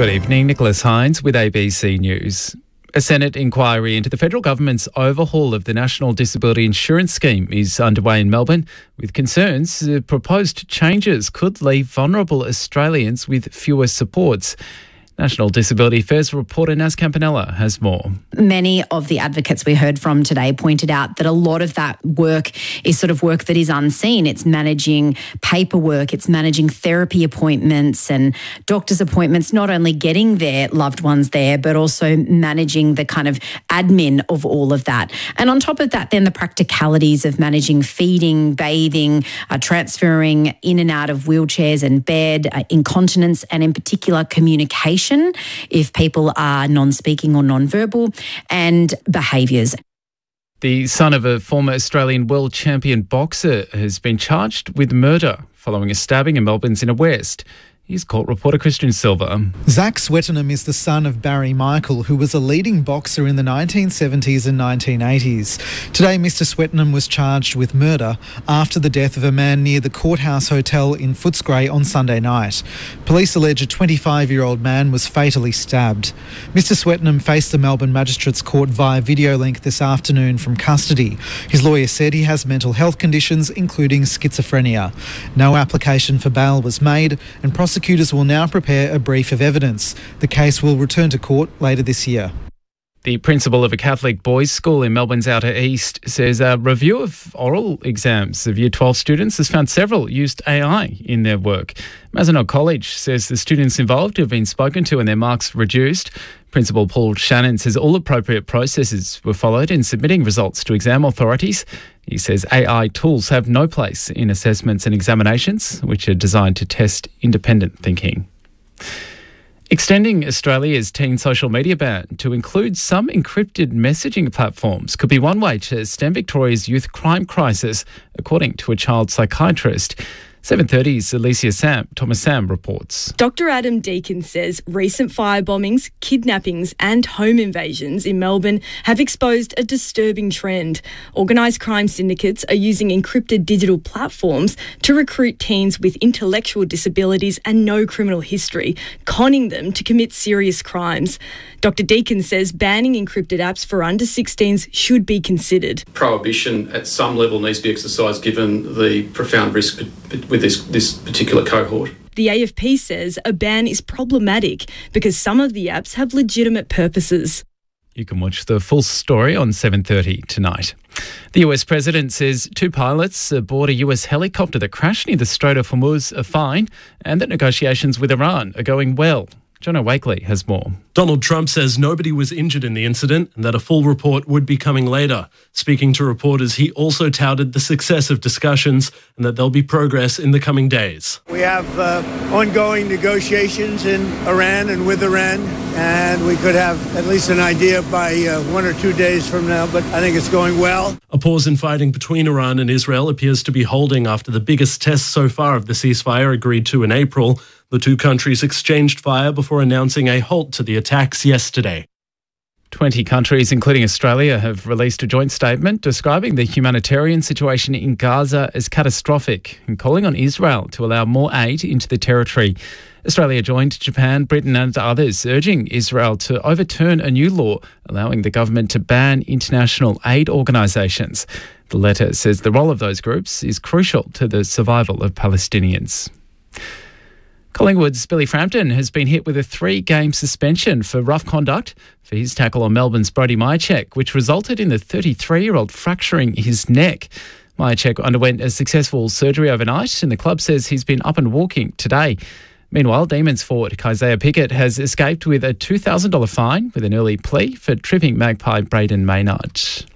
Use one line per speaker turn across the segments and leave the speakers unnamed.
Good evening, Nicholas Hines with ABC News. A Senate inquiry into the federal government's overhaul of the National Disability Insurance Scheme is underway in Melbourne, with concerns the proposed changes could leave vulnerable Australians with fewer supports. National Disability Affairs reporter Naz Campanella has more.
Many of the advocates we heard from today pointed out that a lot of that work is sort of work that is unseen. It's managing paperwork, it's managing therapy appointments and doctor's appointments, not only getting their loved ones there, but also managing the kind of admin of all of that. And on top of that, then the practicalities of managing feeding, bathing, transferring in and out of wheelchairs and bed, incontinence, and in particular communication if people are non-speaking or non-verbal, and behaviours.
The son of a former Australian world champion boxer has been charged with murder following a stabbing in Melbourne's Inner West. Here's court reporter Christian Silva.
Zach Swettenham is the son of Barry Michael, who was a leading boxer in the 1970s and 1980s. Today, Mr Swettenham was charged with murder after the death of a man near the Courthouse Hotel in Footscray on Sunday night. Police allege a 25-year-old man was fatally stabbed. Mr Swettenham faced the Melbourne Magistrates Court via video link this afternoon from custody. His lawyer said he has mental health conditions, including schizophrenia. No application for bail was made, and prosecutors will now prepare a brief of evidence. The case will return to court later this year.
The principal of a Catholic boys' school in Melbourne's Outer East says a review of oral exams of Year 12 students has found several used AI in their work. Mazenod College says the students involved have been spoken to and their marks reduced. Principal Paul Shannon says all appropriate processes were followed in submitting results to exam authorities. He says AI tools have no place in assessments and examinations, which are designed to test independent thinking. Extending Australia's teen social media ban to include some encrypted messaging platforms could be one way to stem Victoria's youth crime crisis, according to a child psychiatrist. 7:30's Thomas Sam reports.
Dr Adam Deakin says recent fire bombings, kidnappings and home invasions in Melbourne have exposed a disturbing trend. Organised crime syndicates are using encrypted digital platforms to recruit teens with intellectual disabilities and no criminal history, conning them to commit serious crimes. Dr Deakin says banning encrypted apps for under 16s should be considered.
Prohibition at some level needs to be exercised given the profound risk with this particular cohort.
The AFP says a ban is problematic because some of the apps have legitimate purposes.
You can watch the full story on 7:30 tonight. The US president says 2 pilots aboard a US helicopter that crashed near the Strait of Hormuz are fine and that negotiations with Iran are going well. Jono Wakely has more.
Donald Trump says nobody was injured in the incident and that a full report would be coming later. Speaking to reporters, he also touted the success of discussions and that there'll be progress in the coming days.
We have ongoing negotiations in Iran and with Iran, and we could have at least an idea by 1 or 2 days from now, but I think it's going well.
A pause in fighting between Iran and Israel appears to be holding after the biggest test so far of the ceasefire agreed to in April. The two countries exchanged fire before announcing a halt to the attacks yesterday.
20 countries, including Australia, have released a joint statement describing the humanitarian situation in Gaza as catastrophic and calling on Israel to allow more aid into the territory. Australia joined Japan, Britain and others, urging Israel to overturn a new law allowing the government to ban international aid organisations. The letter says the role of those groups is crucial to the survival of Palestinians. Collingwood's Billy Frampton has been hit with a 3-game suspension for rough conduct for his tackle on Melbourne's Brody Mihocek, which resulted in the 33-year-old fracturing his neck. Mihocek underwent a successful surgery overnight and the club says he's been up and walking today. Meanwhile, Demons forward Kysaiah Pickett has escaped with a $2,000 fine with an early plea for tripping Magpie Braden Maynard.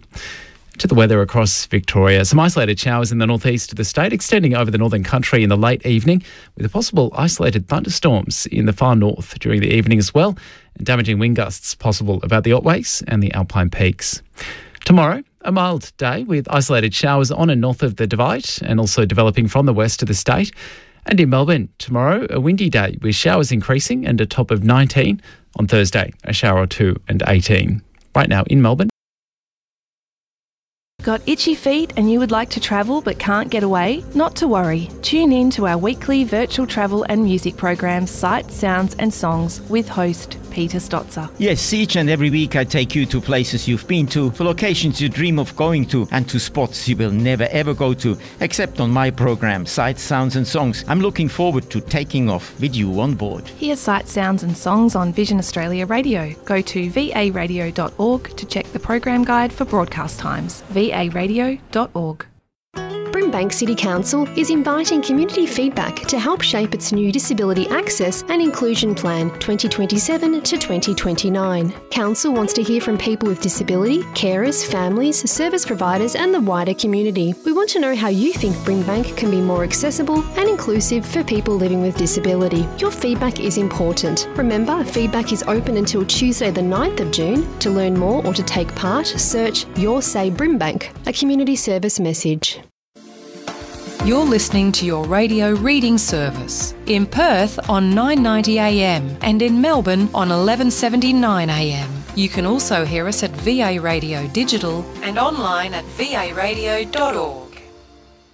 To the weather across Victoria. Some isolated showers in the northeast of the state, extending over the northern country in the late evening, with possible isolated thunderstorms in the far north during the evening as well, and damaging wind gusts possible about the Otways and the Alpine Peaks. Tomorrow, a mild day with isolated showers on and north of the Divide and also developing from the west of the state. And in Melbourne, tomorrow, a windy day with showers increasing and a top of 19. On Thursday, a shower or 2 and 18. Right now in Melbourne,
Got itchy feet and you would like to travel but can't get away? Not to worry. Tune in to our weekly virtual travel and music programs, Sights, Sounds and Songs with host Peter Stotzer.
Yes, each and every week I take you to places you've been to, for locations you dream of going to, and to spots you will never ever go to, except on my program, Sights, Sounds and Songs. I'm looking forward to taking off with you on board.
Hear Sights, Sounds and Songs on Vision Australia Radio. Go to varadio.org to check the program guide for broadcast times. varadio.org.
Brimbank City Council is inviting community feedback to help shape its new Disability Access and Inclusion Plan 2027 to 2029. Council wants to hear from people with disability, carers, families, service providers and the wider community. We want to know how you think Brimbank can be more accessible and inclusive for people living with disability. Your feedback is important. Remember, feedback is open until Tuesday the 9th of June. To learn more or to take part, search Your Say Brimbank, a community service message.
You're listening to your radio reading service. In Perth on 990 AM and in Melbourne on 1179 AM. You can also hear us at VA Radio Digital and online at varadio.org.